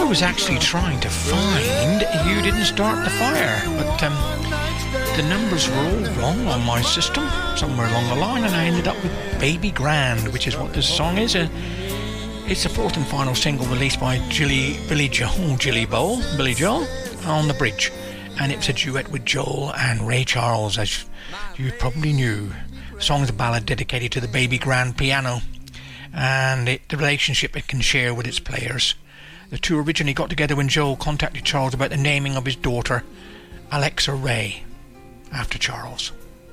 was actually trying to find You Didn't Start the Fire, but the numbers were all wrong on my system somewhere along the line, and I ended up with Baby Grand, which is what this song is. It's the fourth and final single released by Billy Joel on The Bridge, and it's a duet with Joel and Ray Charles, as you probably knew. The song is a ballad dedicated to the Baby Grand piano and the relationship it can share with its players. The two originally got together when Joel contacted Charles about the naming of his daughter, Alexa Ray, after Charles.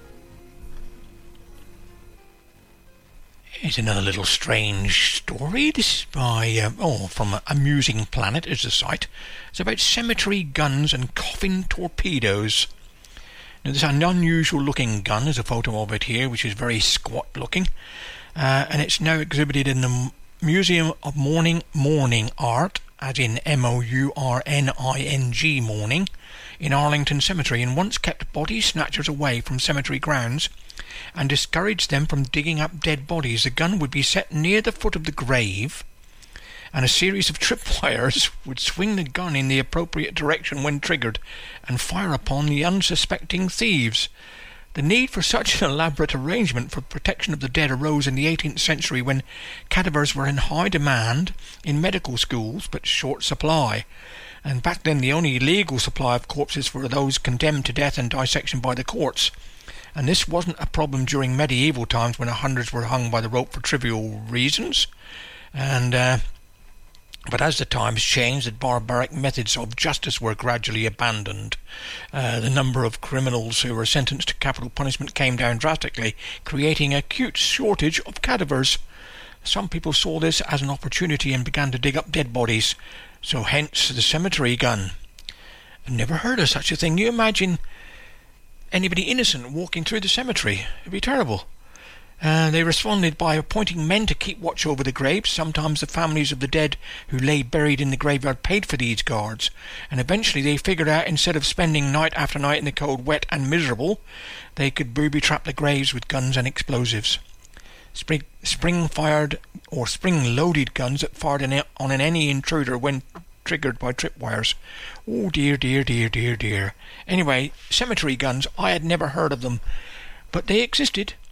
Here's another little strange story. This is by, from Amusing Planet is the site. It's about cemetery guns and coffin torpedoes. Now, this is an unusual looking gun. There's a photo of it here, which is very squat looking. And it's now exhibited in the Museum of Mourning Art, as in MOURNING mourning, in Arlington Cemetery, and once kept body snatchers away from cemetery grounds and discouraged them from digging up dead bodies. The gun would be set near the foot of the grave, and a series of tripwires would swing the gun in the appropriate direction when triggered and fire upon the unsuspecting thieves. The need for such an elaborate arrangement for protection of the dead arose in the 18th century, when cadavers were in high demand in medical schools but short supply. And back then the only legal supply of corpses were those condemned to death and dissection by the courts. And this wasn't a problem during medieval times, when hundreds were hung by the rope for trivial reasons. But as the times changed, the barbaric methods of justice were gradually abandoned. The number of criminals who were sentenced to capital punishment came down drastically, creating an acute shortage of cadavers. Some people saw this as an opportunity and began to dig up dead bodies, so hence the cemetery gun. I've never heard of such a thing. You imagine anybody innocent walking through the cemetery? It'd be terrible. They responded by appointing men to keep watch over the graves. Sometimes the families of the dead who lay buried in the graveyard paid for these guards, and eventually they figured out, instead of spending night after night in the cold, wet and miserable, they could booby-trap the graves with guns and explosives. Spring-fired or spring-loaded guns that fired on any intruder when triggered by tripwires. Oh dear, dear, dear, dear, dear. Anyway, cemetery guns, I had never heard of them, but they existed.